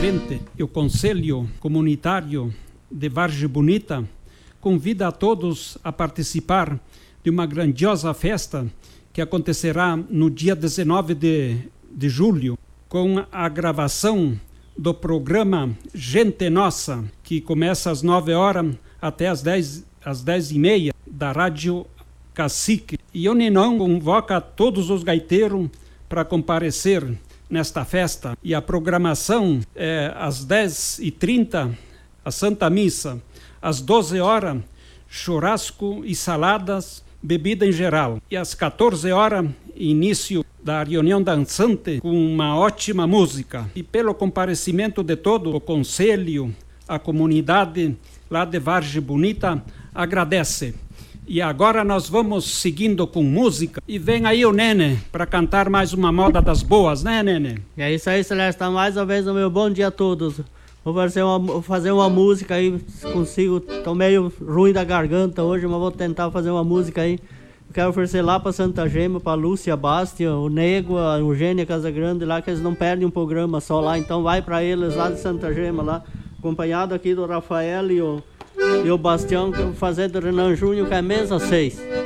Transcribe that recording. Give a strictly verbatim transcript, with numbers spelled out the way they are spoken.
frente e o Conselho Comunitário de Vargem Bonita convida a todos a participar de uma grandiosa festa que acontecerá no dia dezenove de, de julho, com a gravação do programa Gente Nossa, que começa às nove horas até às dez, às dez e meia, da Rádio Cacique. E o Ninão convoca todos os gaiteiros para comparecer nesta festa. E a programação é às dez e trinta, a Santa Missa, às doze horas, churrasco e saladas, bebida em geral. E às quatorze horas, início da reunião dançante com uma ótima música. E pelo comparecimento de todo o conselho, a comunidade lá de Vargem Bonita agradece. E agora nós vamos seguindo com música. E vem aí o Nene para cantar mais uma moda das boas, né, Nene? E é isso aí, Celeste. Mais uma vez o meu bom dia a todos. Vou fazer uma, vou fazer uma música aí, se consigo. Tô meio ruim da garganta hoje, mas vou tentar fazer uma música aí. Eu quero oferecer lá para Santa Gema, para Lúcia Bastia, o Nego, a Eugênia Casagrande lá, que eles não perdem um programa só lá. Então vai para eles lá de Santa Gema lá, acompanhado aqui do Rafael e o, e o Bastião, que eu vou fazer do Renan Júnior, que é mesa seis.